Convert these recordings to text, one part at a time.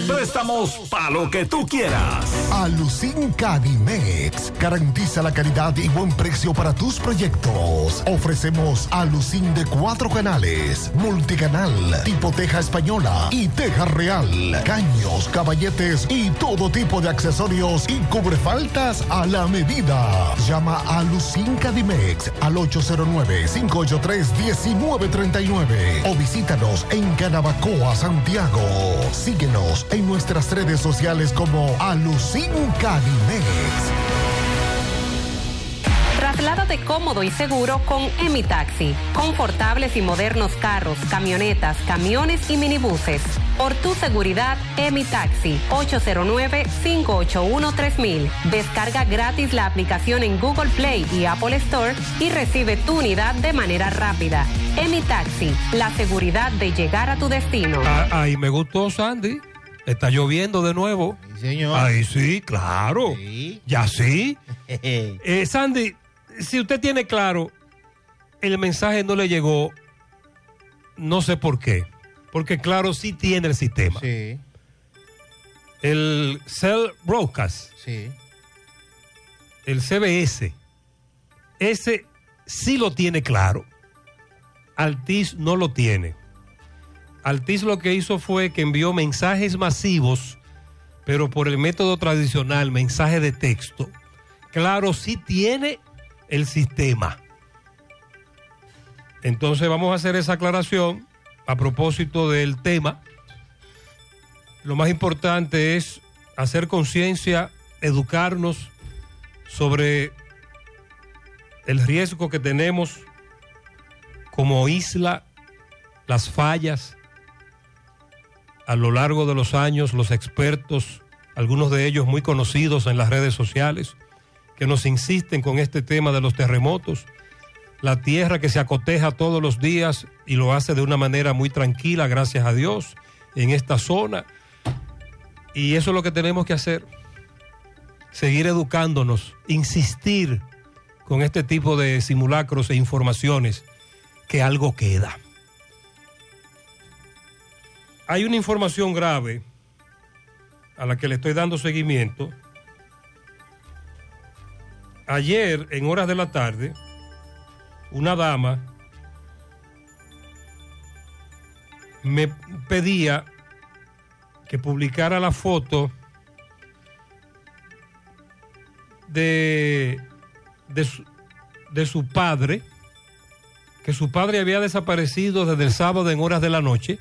Préstamos para lo que tú quieras. Alucin Cadimex garantiza la calidad y buen precio para tus proyectos. Ofrecemos Alucin de 4 canales, multicanal, tipo teja española y teja real, caños, caballetes y todo tipo de accesorios y cubrefaltas a la medida. Llama a Alucin Cadimex al 809-583-1939 o visítanos en Canabacoa, Santiago. Síguenos en nuestras redes sociales como Alucin Cadimex. Trasládate cómodo y seguro con Emitaxi. Confortables y modernos carros, camionetas, camiones y minibuses. Por tu seguridad, Emitaxi. 809-581-3000. Descarga gratis la aplicación en Google Play y Apple Store y recibe tu unidad de manera rápida. Emitaxi, la seguridad de llegar a tu destino. Ahí me gustó, Sandy. Está lloviendo de nuevo. Sí, señor. Ahí sí, claro. Sí. Ya sí. Sandy, si usted tiene claro, el mensaje no le llegó, no sé por qué. Porque claro, sí tiene el sistema. Sí. El Cell Broadcast. Sí. El CBS. Ese sí lo tiene claro. Altiz no lo tiene. Altiz lo que hizo fue que envió mensajes masivos, pero por el método tradicional, mensaje de texto. Claro, sí tiene el sistema. Entonces vamos a hacer esa aclaración a propósito del tema. Lo más importante es hacer conciencia, educarnos sobre el riesgo que tenemos como isla, las fallas. A lo largo de los años, los expertos, algunos de ellos muy conocidos en las redes sociales, que nos insisten con este tema de los terremotos, la tierra que se acoteja todos los días y lo hace de una manera muy tranquila, gracias a Dios, en esta zona. Y eso es lo que tenemos que hacer, seguir educándonos, insistir con este tipo de simulacros e informaciones que algo queda. Hay una información grave a la que le estoy dando seguimiento. Ayer, en horas de la tarde, una dama me pedía que publicara la foto de su padre, que su padre había desaparecido desde el sábado en horas de la noche.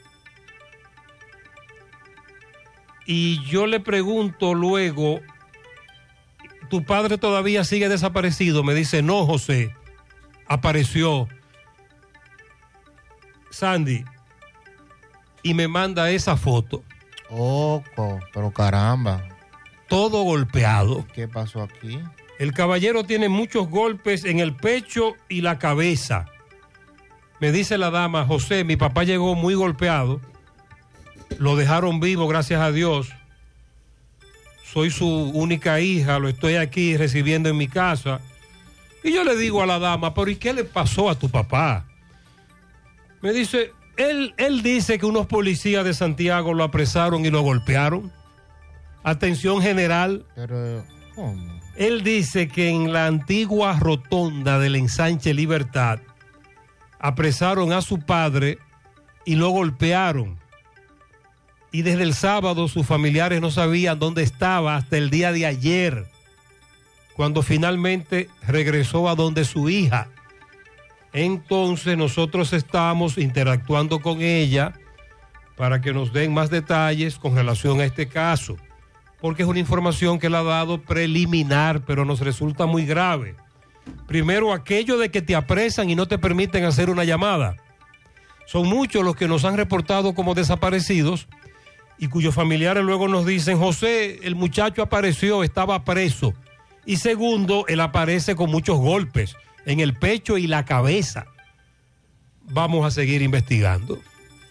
Y yo le pregunto luego, ¿tu padre todavía sigue desaparecido? Me dice, no, José, apareció. Sandy, y me manda esa foto. Pero caramba. Todo golpeado. ¿Qué pasó aquí? El caballero tiene muchos golpes en el pecho y la cabeza. Me dice la dama, José, mi papá llegó muy golpeado. Lo dejaron vivo, gracias a Dios. Soy su única hija, lo estoy aquí recibiendo en mi casa. Y yo le digo a la dama, pero ¿y qué le pasó a tu papá? Me dice, él dice que unos policías de Santiago lo apresaron y lo golpearon. Atención general. Pero, ¿cómo? Él dice que en la antigua rotonda del ensanche Libertad apresaron a su padre y lo golpearon. Y desde el sábado sus familiares no sabían dónde estaba hasta el día de ayer, cuando finalmente regresó a donde su hija. Entonces nosotros estamos interactuando con ella para que nos den más detalles con relación a este caso, porque es una información que él ha dado preliminar, pero nos resulta muy grave. Primero, aquello de que te apresan y no te permiten hacer una llamada. Son muchos los que nos han reportado como desaparecidos y cuyos familiares luego nos dicen, José, el muchacho apareció, estaba preso. Y segundo, él aparece con muchos golpes en el pecho y la cabeza. Vamos a seguir investigando.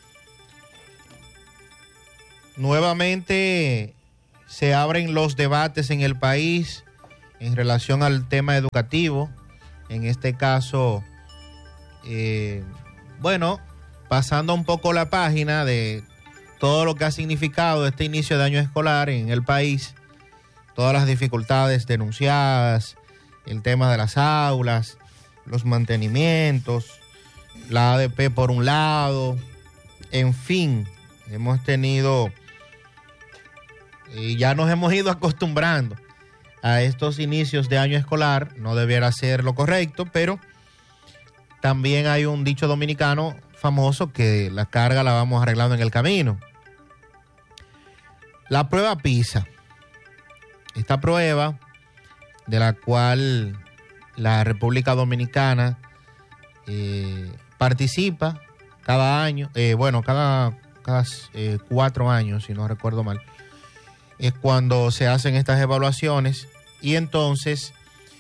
Nuevamente se abren los debates en el país en relación al tema educativo. En este caso, pasando un poco la página de todo lo que ha significado este inicio de año escolar en el país, todas las dificultades denunciadas, el tema de las aulas, los mantenimientos, la ADP por un lado, en fin, hemos tenido y ya nos hemos ido acostumbrando a estos inicios de año escolar. No debiera ser lo correcto, pero también hay un dicho dominicano famoso que la carga la vamos arreglando en el camino. La prueba PISA, esta prueba de la cual la República Dominicana participa cada año, cada 4 años, si no recuerdo mal, es cuando se hacen estas evaluaciones y entonces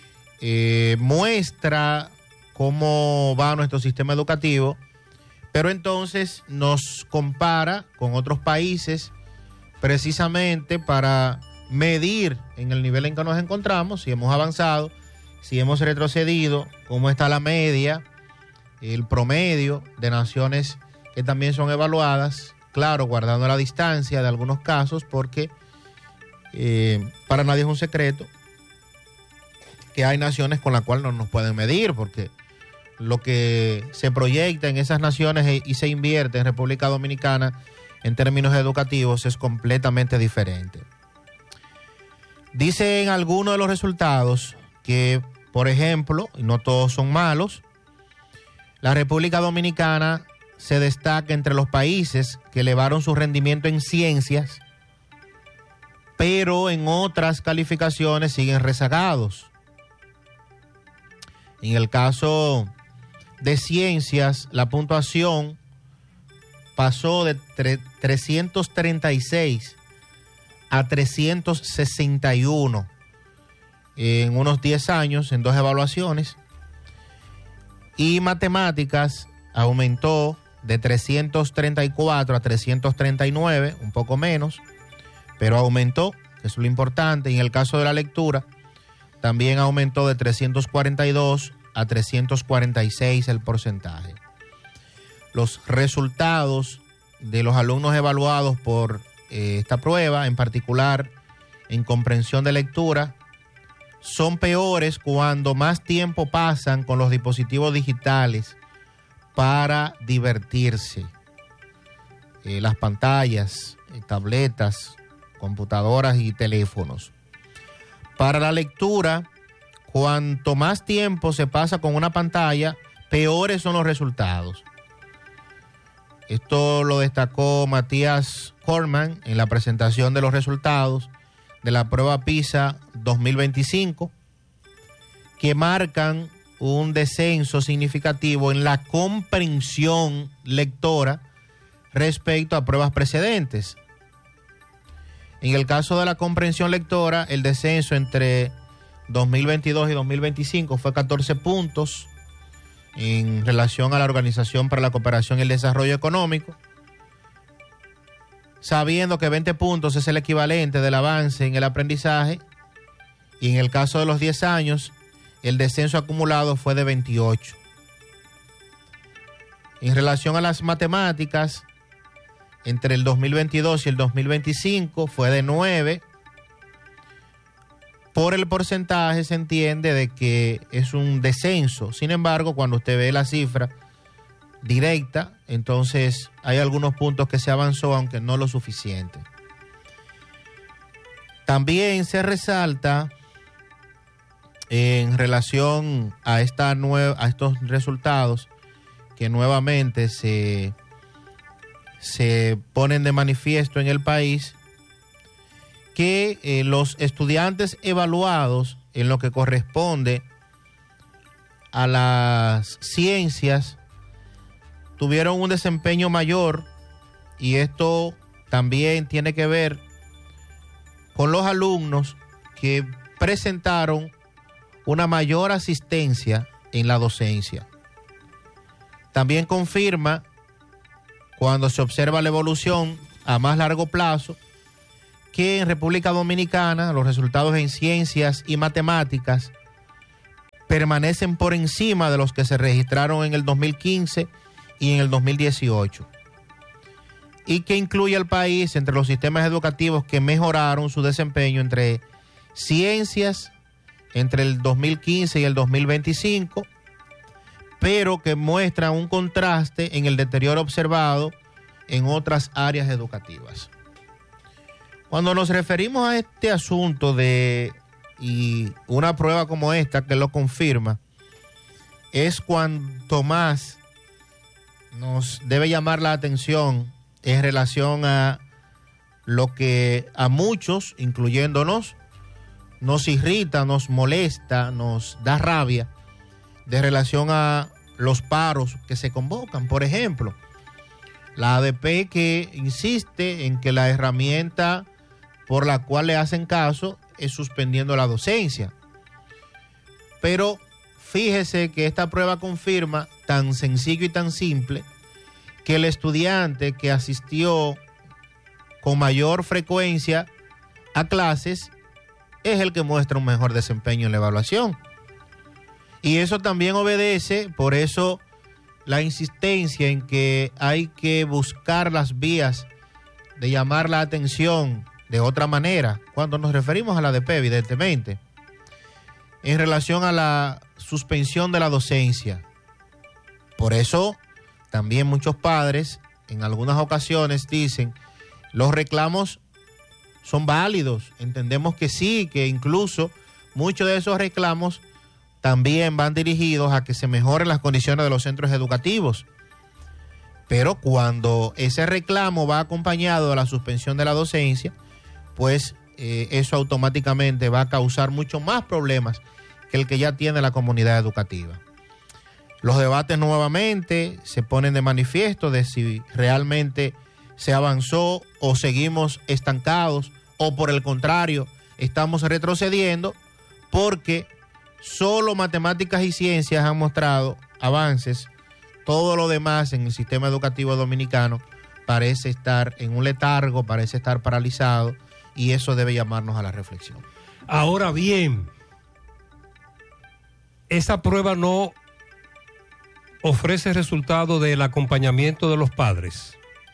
muestra cómo va nuestro sistema educativo, pero entonces nos compara con otros países precisamente para medir en el nivel en que nos encontramos, si hemos avanzado, si hemos retrocedido, cómo está la media, el promedio de naciones que también son evaluadas, claro, guardando la distancia de algunos casos, porque para nadie es un secreto que hay naciones con las cuales no nos pueden medir, porque lo que se proyecta en esas naciones y se invierte en República Dominicana en términos educativos es completamente diferente. Dicen algunos de los resultados que, por ejemplo, y no todos son malos, la República Dominicana se destaca entre los países que elevaron su rendimiento en ciencias, pero en otras calificaciones siguen rezagados. En el caso de ciencias, la puntuación pasó de 336 a 361 en unos 10 años, en 2 evaluaciones. Y matemáticas aumentó de 334 a 339, un poco menos, pero aumentó, que es lo importante. Y en el caso de la lectura, también aumentó de 342 a 346 el porcentaje. Los resultados de los alumnos evaluados por esta prueba, en particular en comprensión de lectura, son peores cuando más tiempo pasan con los dispositivos digitales para divertirse. Las pantallas, tabletas, computadoras y teléfonos. Para la lectura, cuanto más tiempo se pasa con una pantalla, peores son los resultados. Esto lo destacó Matías Corman en la presentación de los resultados de la prueba PISA 2025, que marcan un descenso significativo en la comprensión lectora respecto a pruebas precedentes. En el caso de la comprensión lectora, el descenso entre 2022 y 2025 fue 14 puntos en relación a la Organización para la Cooperación y el Desarrollo Económico, sabiendo que 20 puntos es el equivalente del avance en el aprendizaje, y en el caso de los 10 años, el descenso acumulado fue de 28. En relación a las matemáticas, entre el 2022 y el 2025 fue de 9. Por el porcentaje se entiende de que es un descenso. Sin embargo, cuando usted ve la cifra directa, entonces hay algunos puntos que se avanzó, aunque no lo suficiente. También se resalta en relación a estos resultados que nuevamente se ponen de manifiesto en el país, que los estudiantes evaluados en lo que corresponde a las ciencias tuvieron un desempeño mayor, y esto también tiene que ver con los alumnos que presentaron una mayor asistencia en la docencia. También confirma, cuando se observa la evolución a más largo plazo, que en República Dominicana los resultados en ciencias y matemáticas permanecen por encima de los que se registraron en el 2015 y en el 2018. y que incluye al país entre los sistemas educativos que mejoraron su desempeño entre ciencias entre el 2015 y el 2025, pero que muestran un contraste en el deterioro observado en otras áreas educativas. Cuando nos referimos a este asunto y una prueba como esta que lo confirma, es cuanto más nos debe llamar la atención en relación a lo que a muchos, incluyéndonos, nos irrita, nos molesta, nos da rabia de relación a los paros que se convocan. Por ejemplo, la ADP que insiste en que la herramienta por la cual le hacen caso es suspendiendo la docencia. Pero fíjese que esta prueba confirma, tan sencillo y tan simple, que el estudiante que asistió con mayor frecuencia a clases es el que muestra un mejor desempeño en la evaluación. Y eso también obedece, por eso la insistencia en que hay que buscar las vías de llamar la atención de otra manera, cuando nos referimos a la ADP, evidentemente, en relación a la suspensión de la docencia. Por eso también muchos padres en algunas ocasiones dicen, los reclamos son válidos, entendemos que sí, que incluso muchos de esos reclamos también van dirigidos a que se mejoren las condiciones de los centros educativos. Pero cuando ese reclamo va acompañado de la suspensión de la docencia, pues eso automáticamente va a causar mucho más problemas que el que ya tiene la comunidad educativa. Los debates nuevamente se ponen de manifiesto de si realmente se avanzó o seguimos estancados o por el contrario estamos retrocediendo, porque solo matemáticas y ciencias han mostrado avances. Todo lo demás en el sistema educativo dominicano parece estar en un letargo, parece estar paralizado, y eso debe llamarnos a la reflexión. Ahora bien, esa prueba no ofrece resultado del acompañamiento de los padres.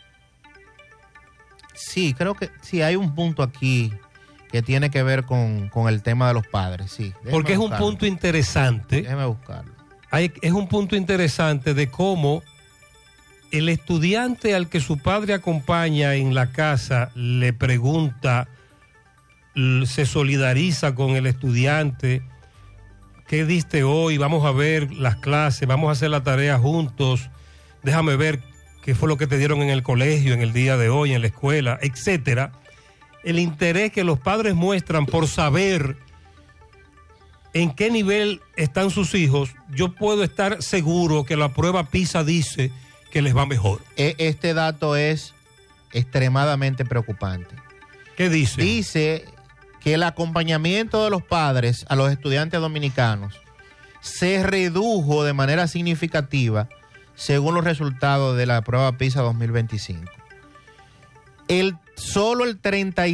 Sí, creo que sí, hay un punto aquí que tiene que ver con el tema de los padres, sí. Porque es un punto interesante. Déjeme buscarlo. Es un punto interesante de cómo el estudiante al que su padre acompaña en la casa le pregunta, se solidariza con el estudiante, ¿qué diste hoy? Vamos a ver las clases, vamos a hacer la tarea juntos, déjame ver qué fue lo que te dieron en el colegio, en el día de hoy, en la escuela, etcétera. El interés que los padres muestran por saber en qué nivel están sus hijos, yo puedo estar seguro que la prueba PISA dice que les va mejor. Este dato es extremadamente preocupante. ¿Qué dice? Dice que el acompañamiento de los padres a los estudiantes dominicanos se redujo de manera significativa según los resultados de la prueba PISA 2025. Solo el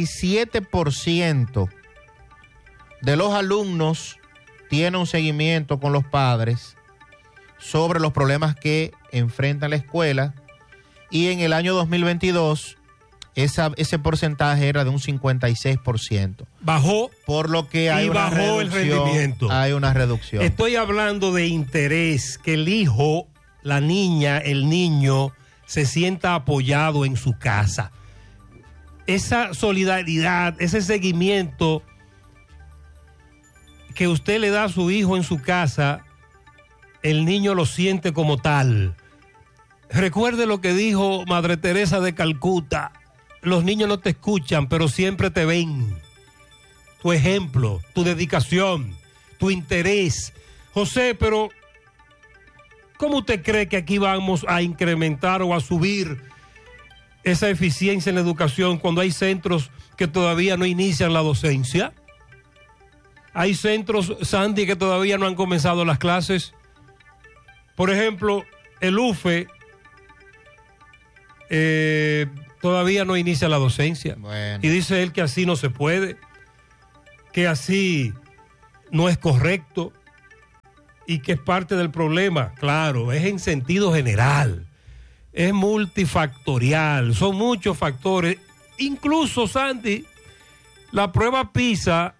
37% de los alumnos tiene un seguimiento con los padres sobre los problemas que enfrenta la escuela, y en el año 2022 ese porcentaje era de un 56%. Bajó, por lo que hay una bajó el rendimiento. Hay una reducción. Estoy hablando de interés, que el hijo, la niña, el niño se sienta apoyado en su casa. Esa solidaridad, ese seguimiento que usted le da a su hijo en su casa, el niño lo siente como tal. Recuerde lo que dijo Madre Teresa de Calcuta: los niños no te escuchan, pero siempre te ven. Tu ejemplo, tu dedicación, tu interés. José, pero ¿cómo usted cree que aquí vamos a incrementar o a subir esa eficiencia en la educación cuando hay centros que todavía no inician la docencia? Hay centros, Sandy, que todavía no han comenzado las clases. Por ejemplo, el UFE todavía no inicia la docencia. Bueno. Y dice él que así no se puede, que así no es correcto y que es parte del problema. Claro, es en sentido general. es multifactorial, son muchos factores. Incluso, Sandy, la prueba PISA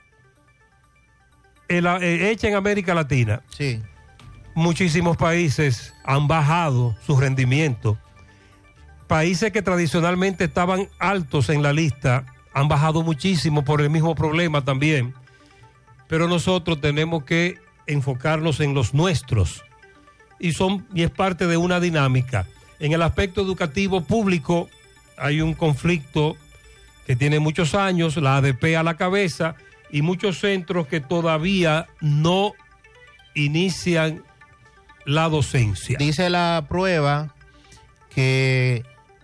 hecha en América Latina. Sí. Muchísimos países han bajado su rendimiento. Países que tradicionalmente estaban altos en la lista han bajado muchísimo por el mismo problema también. Pero nosotros tenemos que enfocarnos en los nuestros. Y es parte de una dinámica. En el aspecto educativo público hay un conflicto que tiene muchos años, la ADP a la cabeza, y muchos centros que todavía no inician la docencia. Dice la prueba que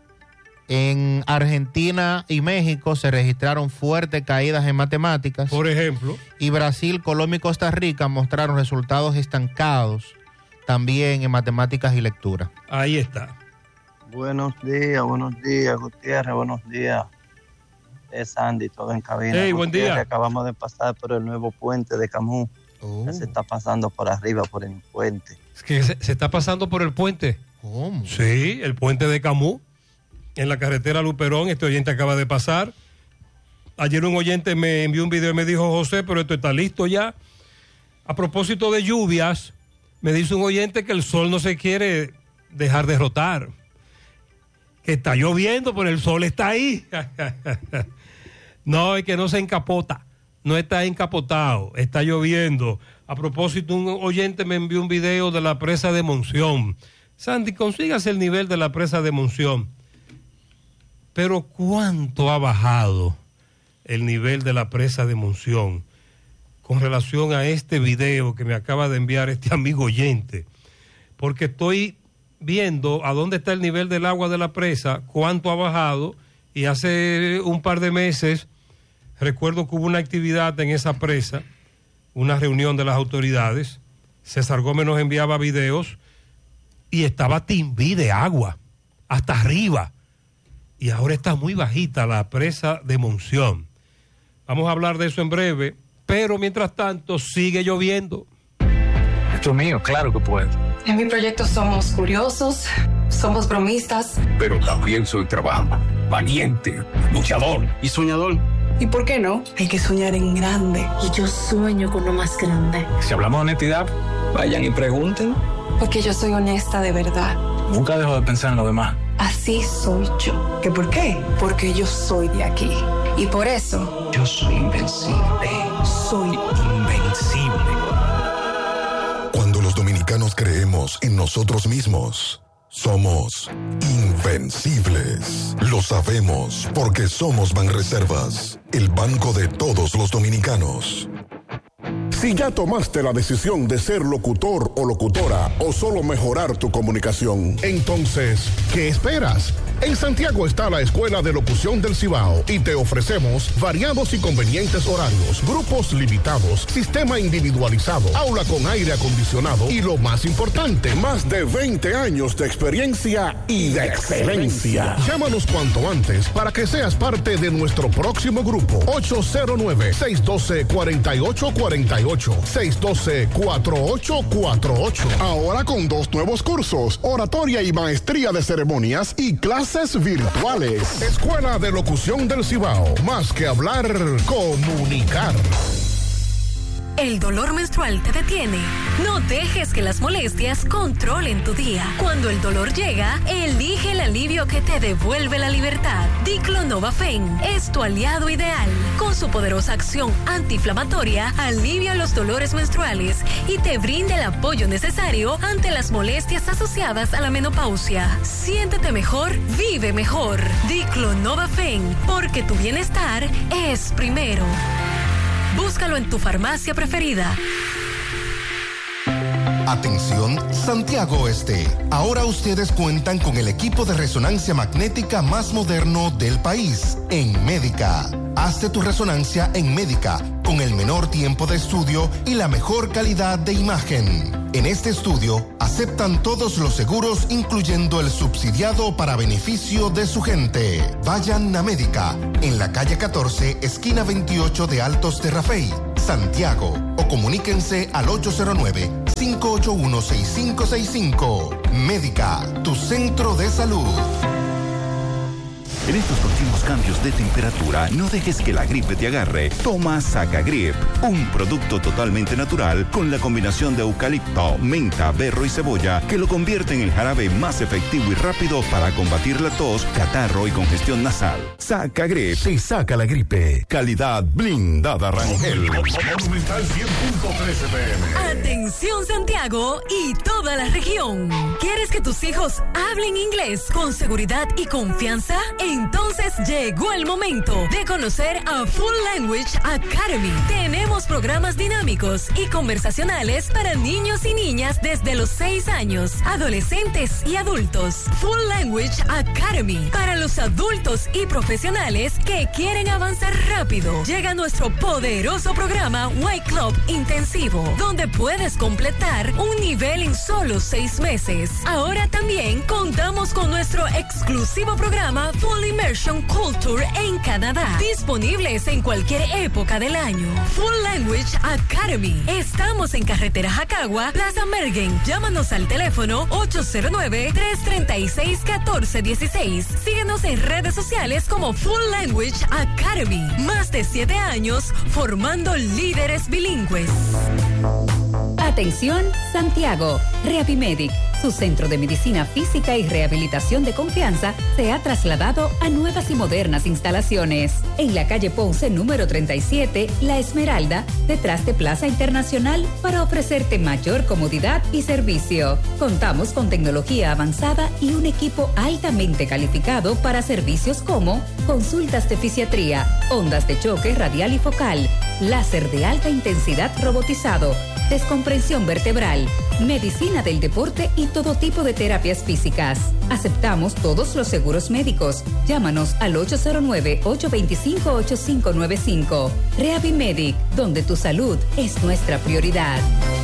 en Argentina y México se registraron fuertes caídas en matemáticas. Por ejemplo. Y Brasil, Colombia y Costa Rica mostraron resultados estancados también en matemáticas y lectura. Ahí está. Buenos días, Gutiérrez, buenos días. Es Sandy, todo en cabina. Hey, buen día. Acabamos de pasar por el nuevo puente de Camus. Ya se está pasando por arriba, por el puente. Es que se está pasando por el puente. ¿Cómo? Sí, el puente de Camus, en la carretera Luperón. Este oyente acaba de pasar. Ayer un oyente me envió un video y me dijo, José, pero esto está listo ya. A propósito de lluvias, me dice un oyente que el sol no se quiere dejar derrotar. Que está lloviendo, pero el sol está ahí. No, es que no se encapota. No está encapotado, está lloviendo. A propósito, un oyente me envió un video de la presa de Monción. Sandy, consígase el nivel de la presa de Monción. Pero ¿cuánto ha bajado el nivel de la presa de Monción con relación a este video que me acaba de enviar este amigo oyente? Porque estoy viendo a dónde está el nivel del agua de la presa, cuánto ha bajado, y hace un par de meses recuerdo que hubo una actividad en esa presa, una reunión de las autoridades. César Gómez nos enviaba videos y estaba timbí de agua hasta arriba, y ahora está muy bajita la presa de Monción. Vamos a hablar de eso en breve, pero mientras tanto sigue lloviendo. Esto es mío, claro que puedo. En mi proyecto somos curiosos, somos bromistas. Pero también soy trabajador, valiente, luchador y soñador. ¿Y por qué no? Hay que soñar en grande. Y yo sueño con lo más grande. Si hablamos de honestidad, vayan y pregunten. Porque yo soy honesta de verdad. Nunca dejo de pensar en lo demás. Así soy yo. ¿Qué por qué? Porque yo soy de aquí. Y por eso... Yo soy invencible. Soy invencible. Cuando los dominicanos creemos en nosotros mismos, somos invencibles. Lo sabemos porque somos Banreservas, el banco de todos los dominicanos. Si ya tomaste la decisión de ser locutor o locutora o solo mejorar tu comunicación, entonces, ¿qué esperas? En Santiago está la Escuela de Locución del Cibao y te ofrecemos variados y convenientes horarios, grupos limitados, sistema individualizado, aula con aire acondicionado y lo más importante, más de 20 años de experiencia y de excelencia. Llámanos cuanto antes para que seas parte de nuestro próximo grupo. 809-612-4848. 612-4848. Ahora con 2 nuevos cursos, oratoria y maestría de ceremonias y clases virtuales. Escuela de Locución del Cibao. Más que hablar, comunicar. ¿El dolor menstrual te detiene? No dejes que las molestias controlen tu día. Cuando el dolor llega, elige el alivio que te devuelve la libertad. Diclonova-Fen es tu aliado ideal. Con su poderosa acción antiinflamatoria, alivia los dolores menstruales y te brinda el apoyo necesario ante las molestias asociadas a la menopausia. Siéntete mejor, vive mejor. Diclonova-Fen, porque tu bienestar es primero. Búscalo en tu farmacia preferida. Atención, Santiago Este. Ahora ustedes cuentan con el equipo de resonancia magnética más moderno del país, en Médica. Hazte tu resonancia en Médica, con el menor tiempo de estudio y la mejor calidad de imagen. En este estudio, aceptan todos los seguros, incluyendo el subsidiado para beneficio de su gente. Vayan a Médica, en la calle 14, esquina 28 de Altos de Rafey, Santiago, o comuníquense al 809 581-6565. Médica, tu centro de salud. En estos continuos cambios de temperatura, no dejes que la gripe te agarre. Toma Sacagrip, un producto totalmente natural con la combinación de eucalipto, menta, berro y cebolla que lo convierte en el jarabe más efectivo y rápido para combatir la tos, catarro y congestión nasal. Sacagrip te saca la gripe. Calidad blindada Rangel. Monumental 100.13 PM. Atención Santiago y toda la región. ¿Quieres que tus hijos hablen inglés con seguridad y confianza? Entonces llegó el momento de conocer a Full Language Academy. Tenemos programas dinámicos y conversacionales para niños y niñas desde los 6 años, adolescentes y adultos. Full Language Academy para los adultos y profesionales que quieren avanzar rápido. Llega nuestro poderoso programa White Club Intensivo, donde puedes completar un nivel en solo 6 meses. Ahora también contamos con nuestro exclusivo programa Full Immersion Culture en Canadá, disponibles en cualquier época del año. Full Language Academy. Estamos en Carretera Jacagua, Plaza Mergen. Llámanos al teléfono 809-336-1416. Síguenos en redes sociales como Full Language Academy. Más de 7 años formando líderes bilingües. Atención, Santiago. Rehabimedic, su centro de medicina física y rehabilitación de confianza, se ha trasladado a nuevas y modernas instalaciones. En la calle Ponce, número 37, La Esmeralda, detrás de Plaza Internacional, para ofrecerte mayor comodidad y servicio. Contamos con tecnología avanzada y un equipo altamente calificado para servicios como consultas de fisiatría, ondas de choque radial y focal, láser de alta intensidad robotizado, descomprensión vertebral, medicina del deporte y todo tipo de terapias físicas. Aceptamos todos los seguros médicos. Llámanos al 809-825-8595. Rehabimedic, donde tu salud es nuestra prioridad.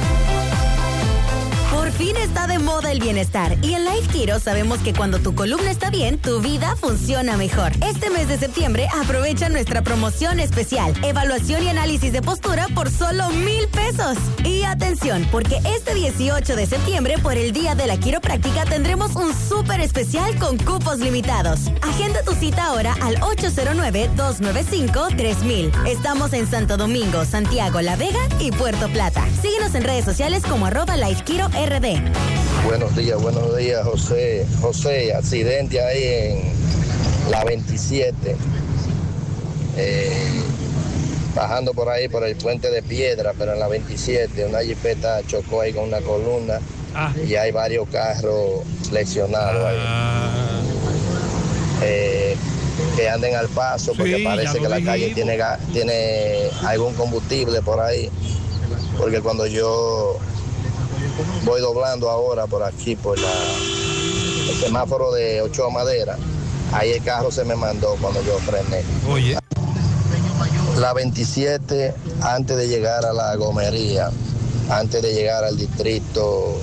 Por fin está de moda el bienestar y en Life Kiro sabemos que cuando tu columna está bien, tu vida funciona mejor. Este mes de septiembre aprovecha nuestra promoción especial, evaluación y análisis de postura por solo $1,000. Y atención, porque este 18 de septiembre por el Día de la Quiropráctica tendremos un súper especial con cupos limitados. Agenda tu cita ahora al 809-295-3000. Estamos en Santo Domingo, Santiago, La Vega y Puerto Plata. Síguenos en redes sociales como @LifeKiroRD. Buenos días, José. José, accidente ahí en la 27. Bajando por ahí por el puente de Piedra, pero en la 27, una jipeta chocó ahí con una columna y hay varios carros lesionados ahí. Que anden al paso porque parece que la calle tiene algún combustible por ahí, porque cuando yo voy doblando ahora por aquí, por el semáforo de Ochoa Madera, ahí el carro se me mandó cuando yo frené. Oye. La 27, antes de llegar a la Gomería, antes de llegar al distrito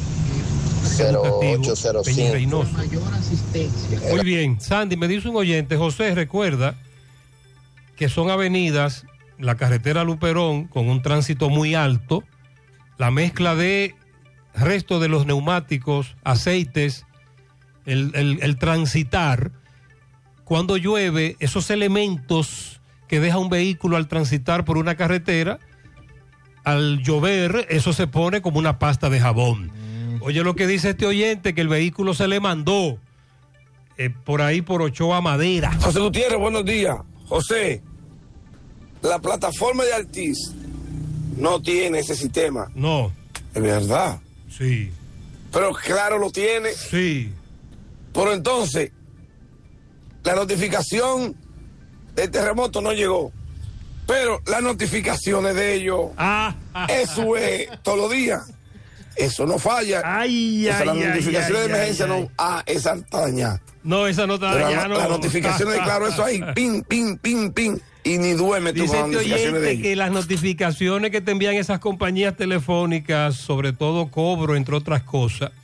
0805. Muy bien, Sandy, me dice un oyente, José, recuerda que son avenidas, la carretera Luperón, con un tránsito muy alto, la mezcla de resto de los neumáticos, aceites, el transitar, cuando llueve, esos elementos que deja un vehículo al transitar por una carretera, al llover, eso se pone como una pasta de jabón. Oye lo que dice este oyente, que el vehículo se le mandó por ahí por Ochoa Madera. José Gutiérrez, buenos días. José, la plataforma de Altiz no tiene ese sistema. No. Es verdad. Sí. Pero claro lo tiene. Sí. Pero entonces, la notificación del terremoto no llegó. Pero las notificaciones de ellos, eso es todos los días. Eso no falla. Las notificaciones de emergencia no. Esa está dañada. No, esa no está dañada. Las notificaciones de claro, eso ahí, ping, ping, ping, ping. Y ni duerme tú con las notificaciones de ellos. Que las notificaciones que te envían esas compañías telefónicas, sobre todo cobro, entre otras cosas,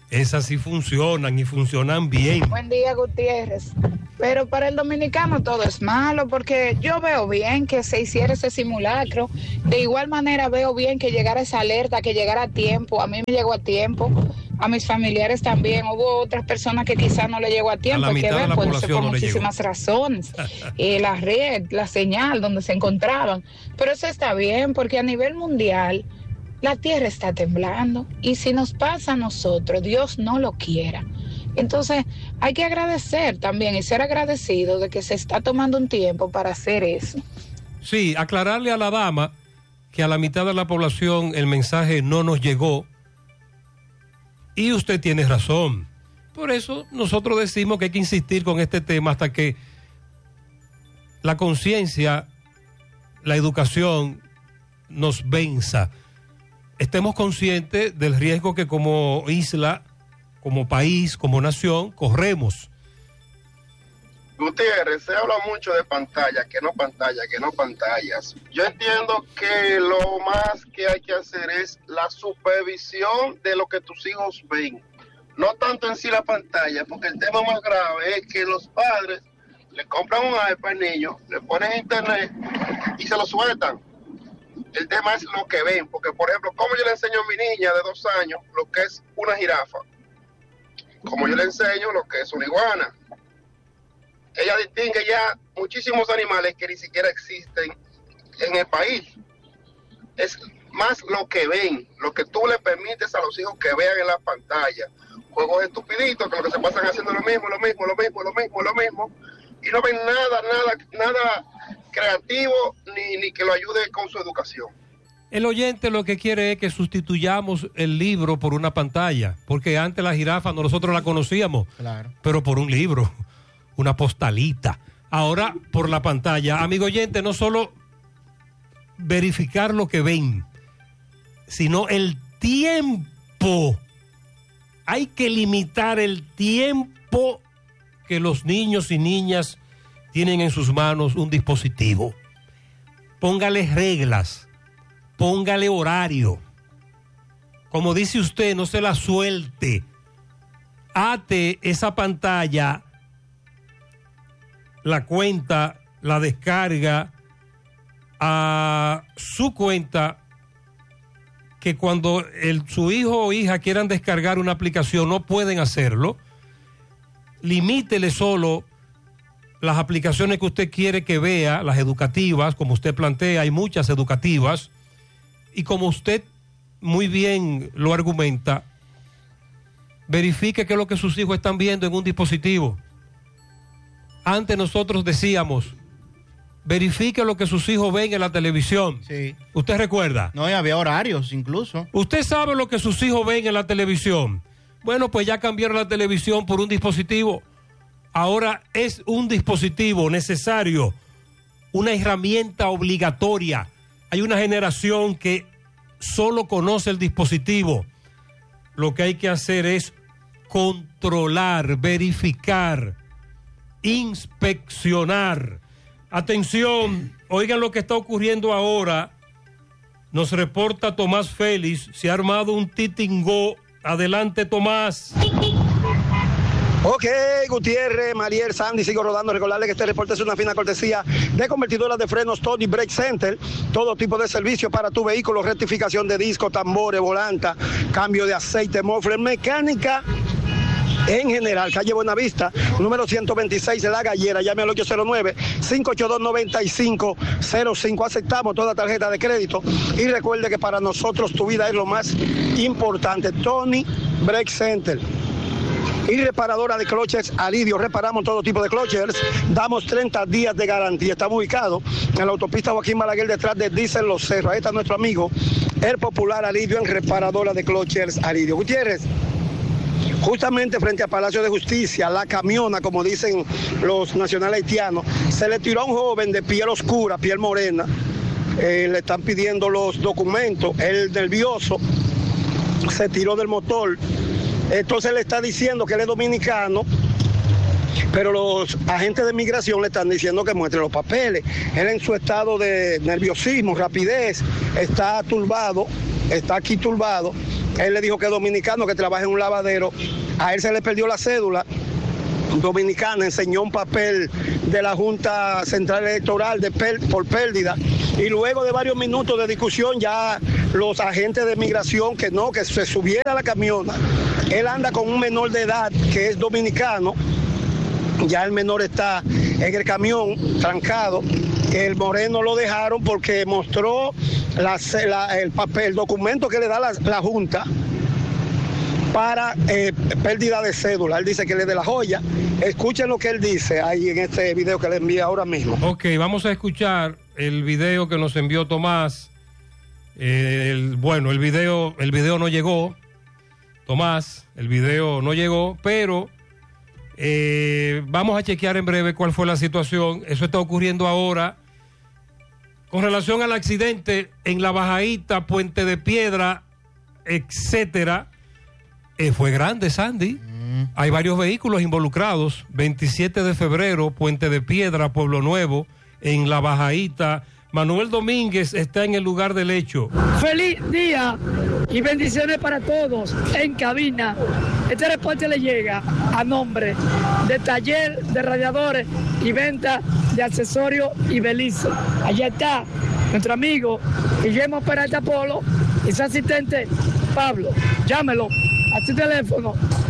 Esas sí funcionan y funcionan bien. Buen día, Gutiérrez. Pero para el dominicano todo es malo, porque yo veo bien que se hiciera ese simulacro. De igual manera veo bien que llegara esa alerta, que llegara a tiempo. A mí me llegó a tiempo, a mis familiares también. Hubo otras personas que quizás no le llegó a tiempo. Hay que ver, puede ser por muchísimas razones. La red, la señal donde se encontraban. Pero eso está bien, porque a nivel mundial la tierra está temblando. Y si nos pasa a nosotros, Dios no lo quiera. Entonces hay que agradecer también y ser agradecido de que se está tomando un tiempo para hacer eso. Sí, aclararle a la dama que a la mitad de la población el mensaje no nos llegó y usted tiene razón. Por eso nosotros decimos que hay que insistir con este tema hasta que la conciencia, la educación nos venza. Estemos conscientes del riesgo que como isla, como país, como nación, corremos. Gutiérrez, se habla mucho de pantallas, que no pantallas. Yo entiendo que lo más que hay que hacer es la supervisión de lo que tus hijos ven. No tanto en sí la pantalla, porque el tema más grave es que los padres le compran un iPad al niño, le ponen internet y se lo sueltan. El tema es lo que ven, porque por ejemplo, como yo le enseño a mi niña de 2 años lo que es una jirafa, como yo le enseño lo que es una iguana. Ella distingue ya muchísimos animales que ni siquiera existen en el país. Es más lo que ven, lo que tú le permites a los hijos que vean en la pantalla. Juegos estupiditos que lo que se pasan haciendo lo mismo, y no ven nada creativo ni que lo ayude con su educación. El oyente lo que quiere es que sustituyamos el libro por una pantalla, porque antes la jirafa nosotros la conocíamos, claro, pero por un libro, una postalita. Ahora por la pantalla. Amigo oyente, no solo verificar lo que ven, sino el tiempo. Hay que limitar el tiempo que los niños y niñas tienen en sus manos un dispositivo. Póngale reglas, póngale horario. Como dice usted, no se la suelte. Ate esa pantalla, la cuenta, la descarga a su cuenta, que cuando su hijo o hija quieran descargar una aplicación no pueden hacerlo. Limítele solo las aplicaciones que usted quiere que vea, las educativas, como usted plantea, hay muchas educativas, y como usted muy bien lo argumenta, verifique qué es lo que sus hijos están viendo en un dispositivo. Antes nosotros decíamos, verifique lo que sus hijos ven en la televisión. Sí. ¿Usted recuerda? No, y había horarios incluso. ¿Usted sabe lo que sus hijos ven en la televisión? Bueno, pues ya cambiaron la televisión por un dispositivo. Ahora es un dispositivo necesario, una herramienta obligatoria. Hay una generación que solo conoce el dispositivo. Lo que hay que hacer es controlar, verificar, inspeccionar. Atención, oigan lo que está ocurriendo ahora. Nos reporta Tomás Félix, se ha armado un titingó. Adelante, Tomás. Ok, Gutiérrez, Mariel, Sandy, sigo rodando. Recordarle que este reporte es una fina cortesía de convertidoras de frenos Tony Brake Center. Todo tipo de servicio para tu vehículo, rectificación de disco, tambores, volanta, cambio de aceite, mofle, mecánica en general. Calle Buenavista, número 126 de La Gallera. Llame al 809-582-9505. Aceptamos toda tarjeta de crédito. Y recuerde que para nosotros tu vida es lo más importante. Tony Brake Center. Y reparadora de cloches Alidio. Reparamos todo tipo de cloches. Damos 30 días de garantía. Estamos ubicados en la autopista Joaquín Balaguer, detrás de Diesel Los Cerros. Ahí está nuestro amigo, el popular Alidio, en reparadora de cloches Alidio. Gutiérrez, justamente frente al Palacio de Justicia, la camiona, como dicen los nacionales haitianos, se le tiró a un joven de piel oscura, piel morena. Le están pidiendo los documentos. Él, nervioso, se tiró del motor. Entonces le está diciendo que él es dominicano, pero los agentes de migración le están diciendo que muestre los papeles. Él, en su estado de nerviosismo, rapidez, está turbado, está aquí turbado, Él le dijo que es dominicano, que trabaja en un lavadero. A él se le perdió la cédula dominicana, enseñó un papel de la Junta Central Electoral por pérdida, y luego de varios minutos de discusión ya los agentes de migración que se subiera a la camiona. Él anda con un menor de edad que es dominicano, ya el menor está en el camión trancado. El moreno lo dejaron porque mostró el documento que le da la Junta para pérdida de cédula. Él dice que le dé la joya. Escuchen lo que él dice ahí en este video que le envía ahora mismo. Ok, vamos a escuchar el video que nos envió Tomás. El video no llegó, Tomás, el video no llegó, pero vamos a chequear en breve cuál fue la situación. Eso está ocurriendo ahora. Con relación al accidente en La Bajadita, Puente de Piedra, etcétera, fue grande, Sandy. Hay varios vehículos involucrados. 27 de febrero, Puente de Piedra, Pueblo Nuevo, en La Bajadita. Manuel Domínguez está en el lugar del hecho. Feliz día y bendiciones para todos en cabina. Este reporte le llega a nombre de Taller de Radiadores y Venta de Accesorios y Belice. Allá está nuestro amigo Guillermo Peralta Polo y su asistente Pablo. Llámelo a tu teléfono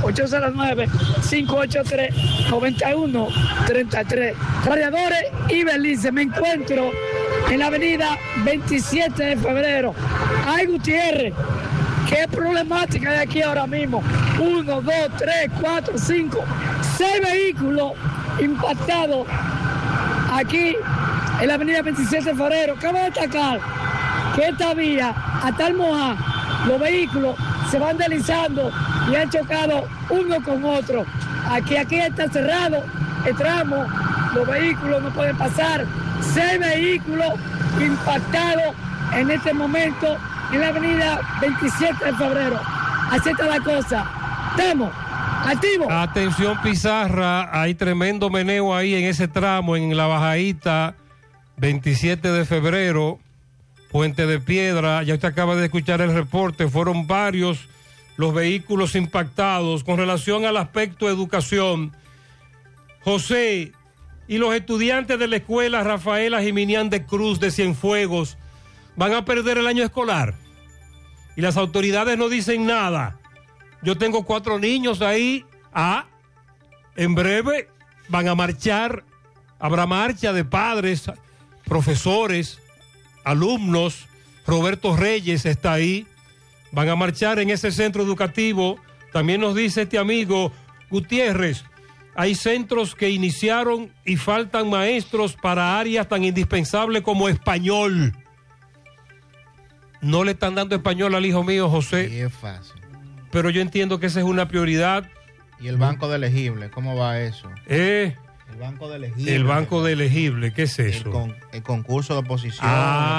809-583-9133. Radiadores y Belice. Me encuentro en la avenida 27 de febrero. Ay, Gutiérrez, qué problemática hay aquí ahora mismo. 1, 2, 3, 4, 5, 6 vehículos impactados aquí en la avenida 27 de febrero. Cabe destacar que esta vía, hasta el Mojá, los vehículos se van deslizando y han chocado uno con otro. Aquí está cerrado el tramo, los vehículos no pueden pasar. 6 vehículos impactados en este momento en la avenida 27 de febrero. Así está la cosa. Estamos activos. Atención, Pizarra, hay tremendo meneo ahí en ese tramo, en La Bajadita, 27 de febrero, Puente de Piedra. Ya usted acaba de escuchar el reporte, fueron varios los vehículos impactados. Con relación al aspecto de educación, José, y los estudiantes de la escuela Rafaela Jiminián de Cruz de Cienfuegos van a perder el año escolar y las autoridades no dicen nada. Yo tengo 4 niños ahí. En breve van a marchar, habrá marcha de padres, profesores, alumnos. Roberto Reyes está ahí, van a marchar en ese centro educativo. También nos dice este amigo Gutiérrez, hay centros que iniciaron y faltan maestros para áreas tan indispensables como español. No le están dando español al hijo mío, José. Sí, es fácil. Pero yo entiendo que esa es una prioridad. ¿Y el banco de elegible? ¿Cómo va eso? El banco de elegible. El banco de elegible, ¿qué es eso? El concurso de oposición.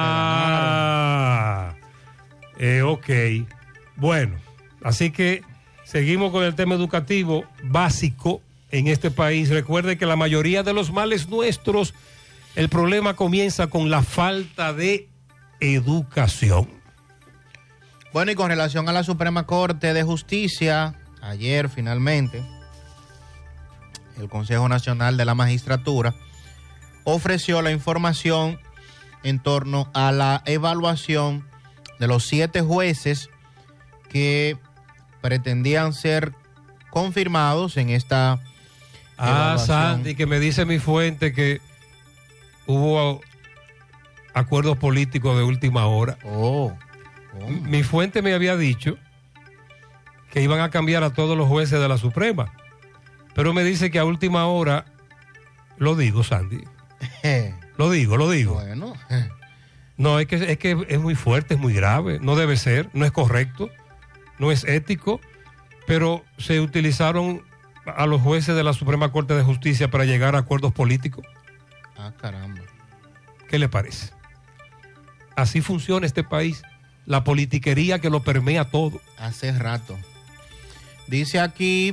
Ok. Bueno, así que seguimos con el tema educativo básico en este país. Recuerde que la mayoría de los males nuestros, el problema comienza con la falta de educación. Bueno, y con relación a la Suprema Corte de Justicia, ayer finalmente el Consejo Nacional de la Magistratura ofreció la información en torno a la evaluación de los 7 jueces que pretendían ser confirmados en esta evaluación. Sandy, que me dice mi fuente que hubo acuerdos políticos de última hora. Mi fuente me había dicho que iban a cambiar a todos los jueces de la Suprema, pero me dice que a última hora, lo digo, Sandy, lo digo. Bueno. No, es que es muy fuerte, es muy grave, no debe ser, no es correcto, no es ético, pero se utilizaron a los jueces de la Suprema Corte de Justicia para llegar a acuerdos políticos. Caramba. ¿Qué le parece? Así funciona este país, la politiquería que lo permea todo. Hace rato. Dice aquí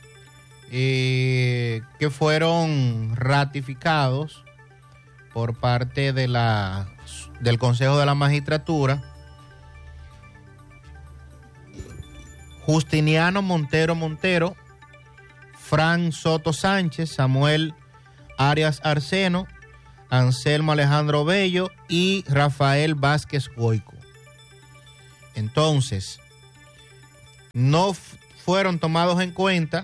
que fueron ratificados por parte de del Consejo de la Magistratura Justiniano Montero, Fran Soto Sánchez, Samuel Arias Arseno, Anselmo Alejandro Bello y Rafael Vázquez Goico. Entonces, no fueron tomados en cuenta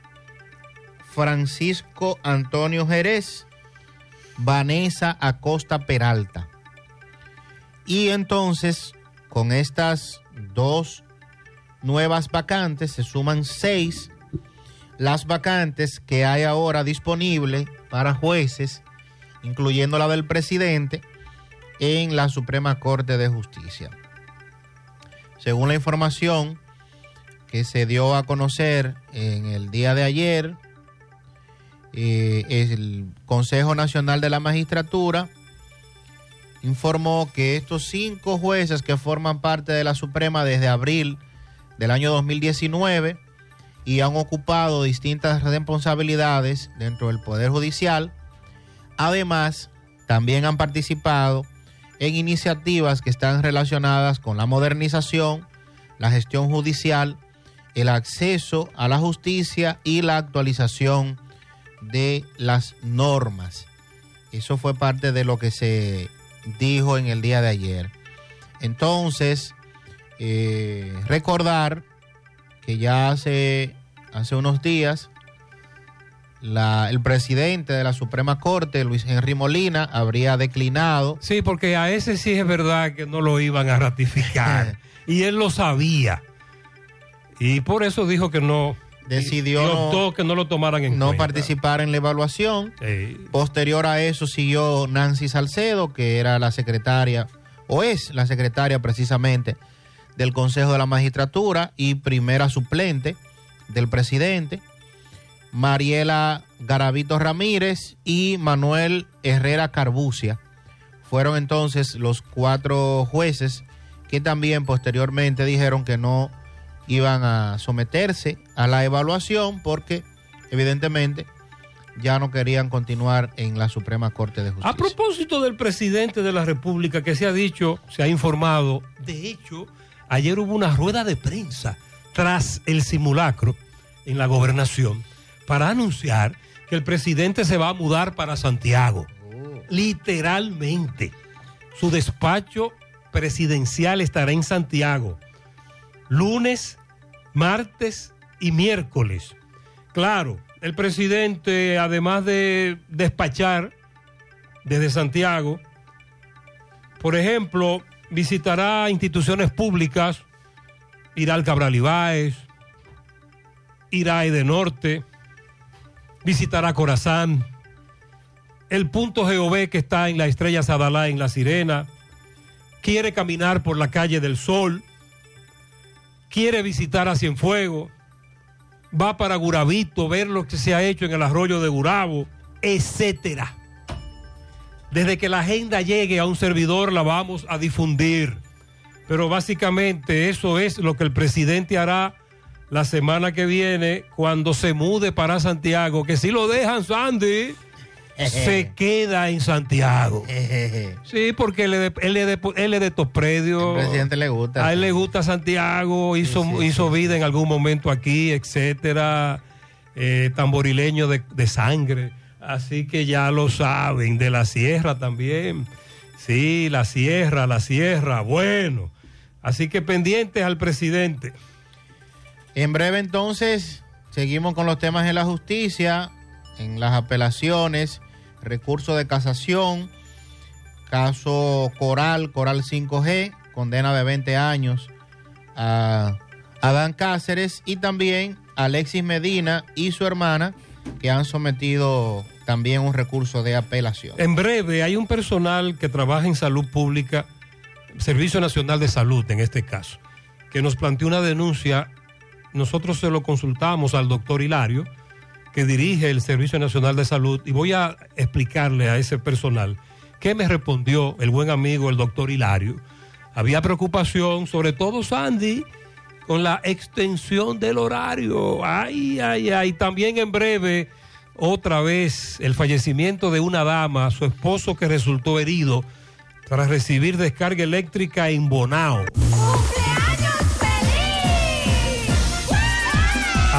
Francisco Antonio Jerez, Vanessa Acosta Peralta. Y entonces, con estas 2 nuevas vacantes, se suman 6 las vacantes que hay ahora disponibles para jueces, incluyendo la del presidente, en la Suprema Corte de Justicia. Según la información que se dio a conocer en el día de ayer, el Consejo Nacional de la Magistratura informó que estos 5 jueces que forman parte de la Suprema desde abril del año 2019 y han ocupado distintas responsabilidades dentro del Poder Judicial, además también han participado en iniciativas que están relacionadas con la modernización, la gestión judicial, el acceso a la justicia y la actualización de las normas. Eso fue parte de lo que se dijo en el día de ayer. Entonces, recordar que ya hace unos días el presidente de la Suprema Corte, Luis Henry Molina, habría declinado. Sí, porque a ese sí es verdad que no lo iban a ratificar y él lo sabía y por eso dijo que no. Decidió y optó que no lo tomaran en cuenta. No participar en la evaluación. Sí. Posterior a eso siguió Nancy Salcedo, que era la secretaria, o es la secretaria precisamente, del Consejo de la Magistratura y primera suplente del presidente. Mariela Garavito Ramírez y Manuel Herrera Carbucia fueron entonces los 4 jueces que también posteriormente dijeron que no iban a someterse a la evaluación porque evidentemente ya no querían continuar en la Suprema Corte de Justicia. A propósito del presidente de la República, que se ha dicho, se ha informado, de hecho, ayer hubo una rueda de prensa tras el simulacro en la gobernación para anunciar que el presidente se va a mudar para Santiago. Literalmente. Su despacho presidencial estará en Santiago lunes, martes y miércoles. Claro, el presidente, además de despachar desde Santiago, por ejemplo, visitará instituciones públicas, irá al Cabral Ibáez, irá a Edenorte, visitará Corazán, el punto GOV que está en la Estrella Sadalá en La Sirena, quiere caminar por la calle del Sol, quiere visitar a Cienfuegos, va para Guravito, ver lo que se ha hecho en el arroyo de Gurabo, etcétera. Desde que la agenda llegue a un servidor la vamos a difundir. Pero básicamente eso es lo que el presidente hará la semana que viene cuando se mude para Santiago, que si lo dejan, Sandy, se queda en Santiago. Sí, porque él es de estos predios. Al presidente le gusta. A él le gusta Santiago, hizo vida en algún momento aquí, etcétera. Tamborileño de sangre. Así que ya lo saben, de la sierra también. Sí, la sierra, bueno. Así que pendientes al presidente. En breve entonces, seguimos con los temas en la justicia, en las apelaciones, recurso de casación, caso Coral 5G, condena de 20 años a Adán Cáceres y también Alexis Medina y su hermana, que han sometido también un recurso de apelación. En breve, hay un personal que trabaja en salud pública, Servicio Nacional de Salud en este caso, que nos planteó una denuncia. Nosotros se lo consultamos al doctor Hilario, que dirige el Servicio Nacional de Salud, y voy a explicarle a ese personal qué me respondió el buen amigo, el doctor Hilario. Había preocupación, sobre todo Sandy, con la extensión del horario. Ay. También en breve, otra vez, el fallecimiento de una dama, su esposo que resultó herido tras recibir descarga eléctrica en Bonao. ¡Cumpleaños feliz!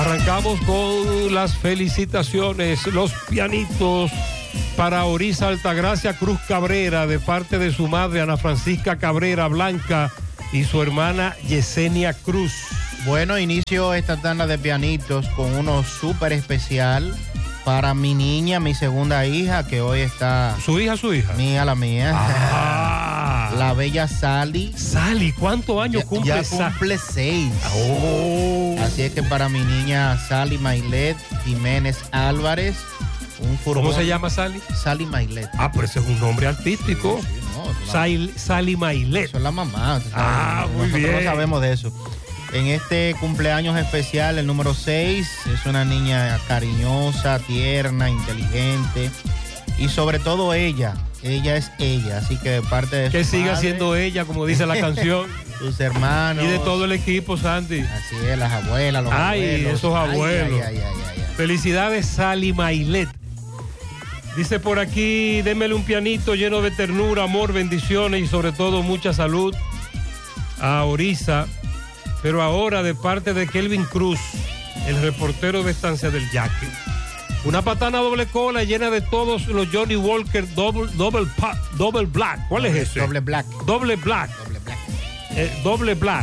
Arrancamos con las felicitaciones, los pianitos para Orisa Altagracia Cruz Cabrera, de parte de su madre Ana Francisca Cabrera Blanca y su hermana Yesenia Cruz. Bueno, inicio esta tanda de pianitos con uno súper especial para mi niña, mi segunda hija, que hoy está... ¿Su hija, su hija? Mía, la mía. Ah. La bella Sally. Sally, ¿cuántos años cumple? Ya cumple 6. Oh. Así es que para mi niña Sally Mailet Jiménez Álvarez, un furgón. ¿Cómo se llama Sally? Sally Mailet. Ah, pero ese es un nombre artístico. Sí, Sally Mailet. Eso es la mamá. Muy bien. Nosotros no sabemos de eso. En este cumpleaños especial, el número 6, es una niña cariñosa, tierna, inteligente y sobre todo ella es ella, así que de parte de que su siga madre, siendo ella, como dice la canción. Sus hermanos. Y de todo el equipo, Sandy. Así es, las abuelas, los abuelos. Esos abuelos. Ay. Felicidades, Sally Mailet. Dice por aquí, démele un pianito lleno de ternura, amor, bendiciones y sobre todo mucha salud a Orisa. Pero ahora de parte de Kelvin Cruz, el reportero de Estancia del Yaque. Una patana doble cola llena de todos los Johnny Walker double black. ¿Cuál es ese? Doble black. Doble black. Doble black.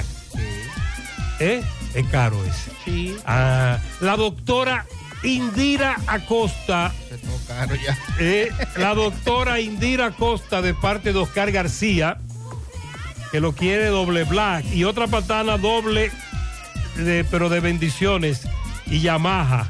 Sí. Es caro ese. Sí. La doctora Indira Acosta. Se tocó caro ya. La doctora Indira Acosta, de parte de Oscar García, que lo quiere doble black, y otra patana doble pero de bendiciones y Yamaha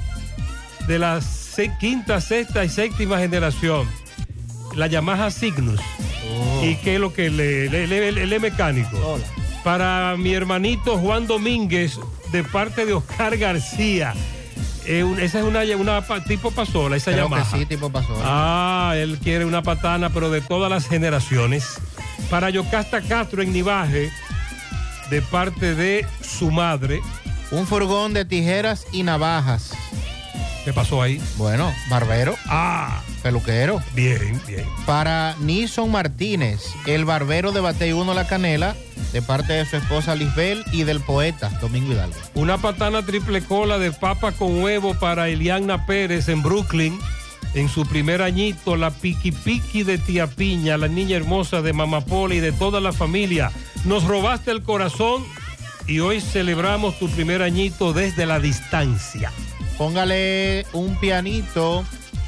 de la quinta, sexta y séptima generación, la Yamaha Cygnus. Y que es lo que él es mecánico. Hola. Para mi hermanito Juan Domínguez, de parte de Oscar García. Esa es una tipo pasola, esa Creo Yamaha. que sí, tipo pasola. Él quiere una patana, pero de todas las generaciones. Para Yocasta Castro en Nivaje, de parte de su madre. Un furgón de tijeras y navajas. ¿Qué pasó ahí? Bueno, barbero. Peluquero. Bien. Para Nison Martínez, el barbero de Batey 1 La Canela, de parte de su esposa Lisbel y del poeta Domingo Hidalgo. Una patana triple cola de papa con huevo para Eliana Pérez en Brooklyn. En su primer añito, la piqui piqui de tía Piña, la niña hermosa de Mamá Pola y de toda la familia. Nos robaste el corazón y hoy celebramos tu primer añito desde la distancia. Póngale un pianito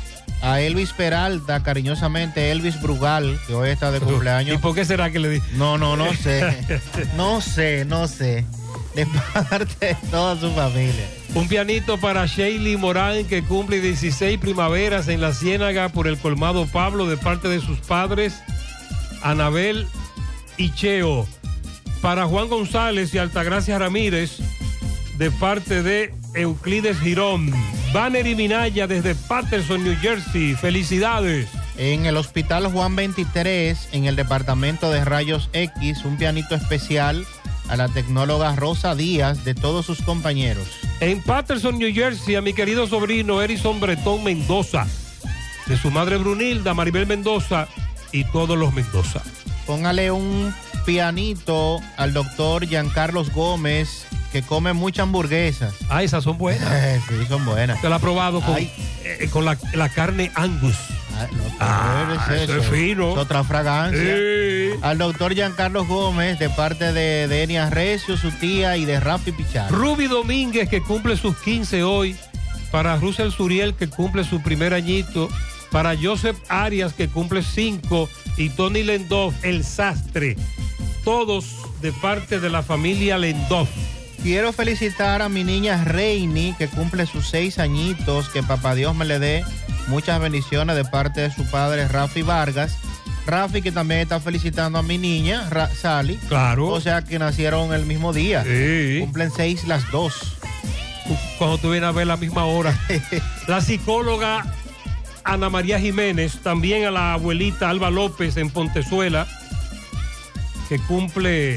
a Elvis Peralta, cariñosamente Elvis Brugal, que hoy está de cumpleaños. ¿Y por qué será que le di? No sé. no sé. De parte de toda su familia. Un pianito para Sheilly Morán, que cumple 16 primaveras en la Ciénaga por el colmado Pablo, de parte de sus padres Anabel y Cheo. Para Juan González y Altagracia Ramírez, de parte de Euclides Girón. Banner y Minaya desde Patterson, New Jersey. Felicidades. En el Hospital Juan 23, en el departamento de Rayos X, un pianito especial a la tecnóloga Rosa Díaz, de todos sus compañeros. En Patterson, New Jersey, a mi querido sobrino Erison Bretón Mendoza, de su madre Brunilda, Maribel Mendoza y todos los Mendoza. Póngale un pianito al doctor Giancarlos Gómez, que come muchas hamburguesas. Esas son buenas. Sí, son buenas. Te la ha probado con la carne Angus. Eso es fino. Es otra fragancia. Sí. Al doctor Giancarlos Gómez, de parte de Denia Recio, su tía, y de Rafi Pichardo. Ruby Domínguez, que cumple sus 15 hoy. Para Russell Suriel, que cumple su primer añito. Para Joseph Arias, que cumple 5. Y Tony Lendov, el sastre. Todos de parte de la familia Lendov. Quiero felicitar a mi niña Reini, que cumple sus 6 añitos, que papá Dios me le dé muchas bendiciones de parte de su padre Rafi Vargas. Rafi, que también está felicitando a mi niña, Sally. Claro. O sea que nacieron el mismo día. Sí. Cumplen 6 las dos. Cuando tú vienes a ver la misma hora. La psicóloga Ana María Jiménez, también a la abuelita Alba López en Pontezuela, que cumple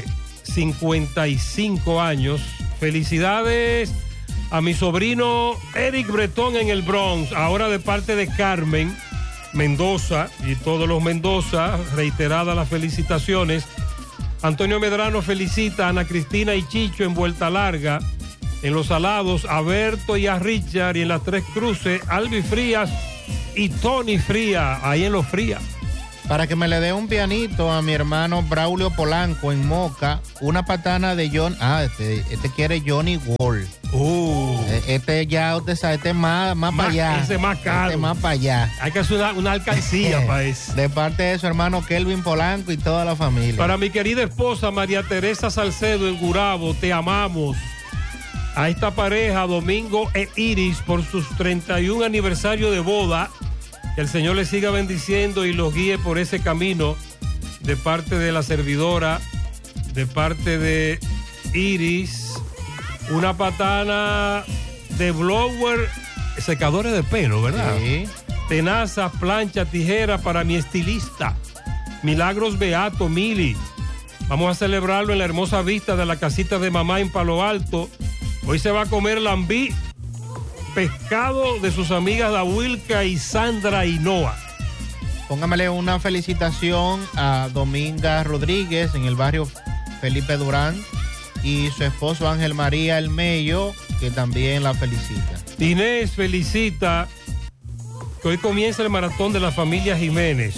55 años. Felicidades a mi sobrino Eric Bretón en el Bronx, ahora de parte de Carmen Mendoza y todos los Mendoza, reiteradas las felicitaciones. Antonio Medrano felicita a Ana Cristina y Chicho en Vuelta Larga. En Los Salados, a Berto y a Richard. Y en las Tres Cruces, Albi Frías y Tony Frías, ahí en Los Frías. Para que me le dé un pianito a mi hermano Braulio Polanco en Moca, una patana de John. Este quiere Johnny Wall. Este ya, usted sabe, este más para allá. Ese más caro. Este más para allá. Hay que hacer una alcancía para eso. De parte de su hermano Kelvin Polanco y toda la familia. Para mi querida esposa María Teresa Salcedo en Gurabo, te amamos. A esta pareja, Domingo e Iris, por sus 31 aniversario de boda. Que el Señor les siga bendiciendo y los guíe por ese camino, de parte de la servidora, de parte de Iris. Una patana de blower, secadores de pelo, ¿verdad? Sí. Tenazas, plancha, tijera para mi estilista. Milagros Beato, Mili. Vamos a celebrarlo en la hermosa vista de la casita de mamá en Palo Alto. Hoy se va a comer lambí, pescado de sus amigas Dahuilca y Sandra y Noa. Póngamele una felicitación a Dominga Rodríguez en el barrio Felipe Durán y su esposo Ángel María El Mello, que también la felicita. Inés felicita que hoy comienza el maratón de la familia Jiménez.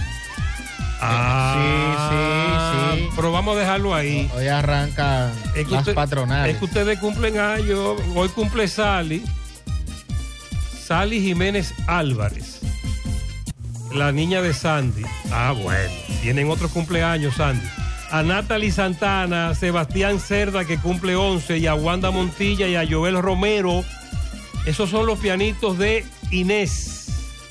Sí. Pero vamos a dejarlo ahí. Hoy arranca las patronales. Es que ustedes cumplen años. Hoy cumple Sally Jiménez Álvarez, la niña de Sandy. Bueno, tienen otros cumpleaños, Sandy. A Natalie Santana, Sebastián Cerda, que cumple 11, y a Wanda Montilla y a Joel Romero. Esos son los pianitos de Inés.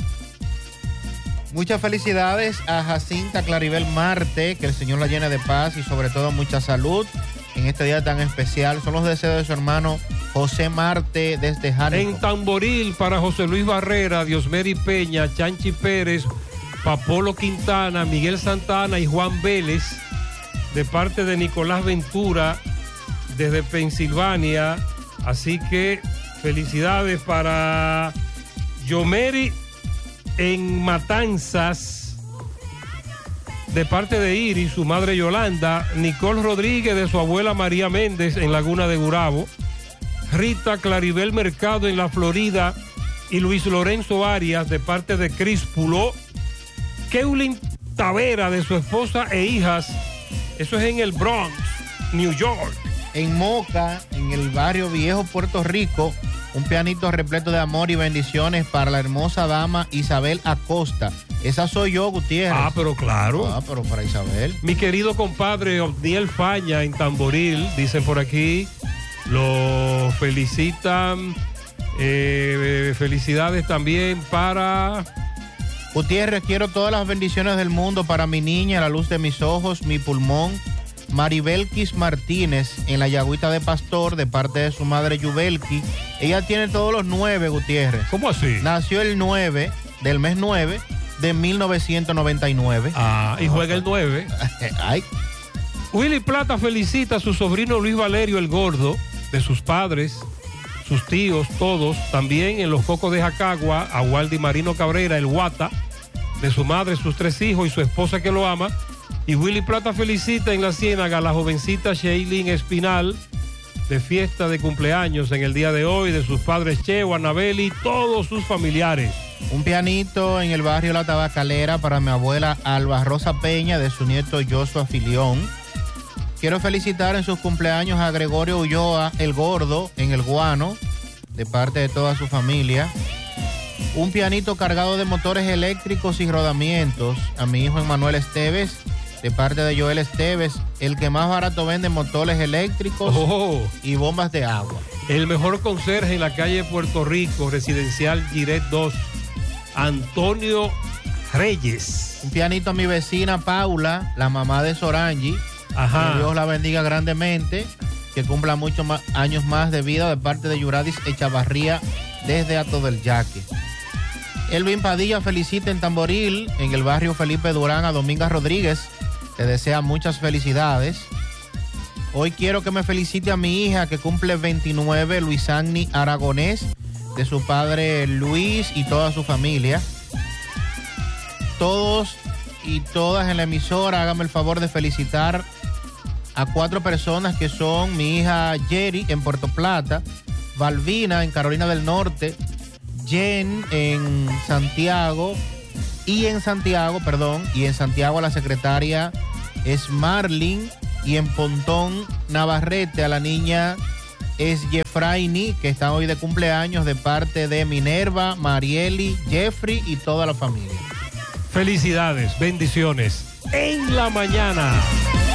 Muchas felicidades a Jacinta Claribel Marte, que el Señor la llene de paz y sobre todo mucha salud en este día tan especial. Son los deseos de su hermano José Marte desde Jánico. En Tamboril, para José Luis Barrera, Diosmeri Peña, Chanchi Pérez, Papolo Quintana, Miguel Santana y Juan Vélez, de parte de Nicolás Ventura desde Pensilvania. Así que felicidades para Yomeri en Matanzas, de parte de Iris, su madre Yolanda. Nicole Rodríguez de su abuela María Méndez en Laguna de Gurabo. Rita Claribel Mercado en la Florida y Luis Lorenzo Arias de parte de Cris Puló. Keulin Tavera de su esposa e hijas, eso es en el Bronx, New York. En Moca, en el barrio Viejo, Puerto Rico, un pianito repleto de amor y bendiciones para la hermosa dama Isabel Acosta. Esa soy yo, Gutiérrez. Pero claro. Pero para Isabel. Mi querido compadre Obdiel Faña en Tamboril, dicen por aquí, lo felicitan. Felicidades también para... Gutiérrez, quiero todas las bendiciones del mundo para mi niña, la luz de mis ojos, mi pulmón, Maribelkis Martínez en la Yagüita de Pastor, de parte de su madre Yubelki. Ella tiene todos los 9, Gutiérrez. ¿Cómo así? Nació el 9 del mes 9 de 1999. Y juega el 9. Ay. Willy Plata felicita a su sobrino Luis Valerio el Gordo, de sus padres, sus tíos, todos. También en los Cocos de Jacagua, a Waldi Marino Cabrera, el Guata, de su madre, sus 3 hijos y su esposa que lo ama. Y Willy Plata felicita en la Ciénaga a la jovencita Sheilin Espinal, de fiesta de cumpleaños en el día de hoy, de sus padres Cheo, Anabel y todos sus familiares. Un pianito en el barrio La Tabacalera para mi abuela Alba Rosa Peña, de su nieto Joshua Filión. Quiero felicitar en sus cumpleaños a Gregorio Ulloa, el Gordo, en el Guano, de parte de toda su familia. Un pianito cargado de motores eléctricos y rodamientos a mi hijo Emanuel Esteves, de parte de Joel Esteves, el que más barato vende motores eléctricos y bombas de agua. El mejor conserje en la calle Puerto Rico, residencial Giret 2, Antonio Reyes. Un pianito a mi vecina Paula, la mamá de Sorangi. Que Dios la bendiga grandemente, que cumpla muchos más años más de vida, de parte de Yuradis Echavarría desde Ato del Yaque. Elvin Padilla felicita en Tamboril, en el barrio Felipe Durán, a Dominga Rodríguez. Le desea muchas felicidades. Hoy quiero que me felicite a mi hija que cumple 29, Luisagni Aragonés, de su padre Luis y toda su familia. Todos y todas en la emisora, hágame el favor de felicitar a 4 personas que son mi hija Jerry en Puerto Plata, Valvina en Carolina del Norte, Jen en Santiago, y en Santiago la secretaria es Marlin, y en Pontón Navarrete a la niña es Jeffraini, que está hoy de cumpleaños, de parte de Minerva, Marieli, Jeffrey y toda la familia. Felicidades, bendiciones. En la mañana.